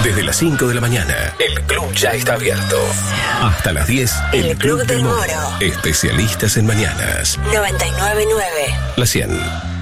Desde las 5 de la mañana, el club ya está abierto. Hasta las 10, el Club del Moro. Especialistas en mañanas. 99.9. La 100.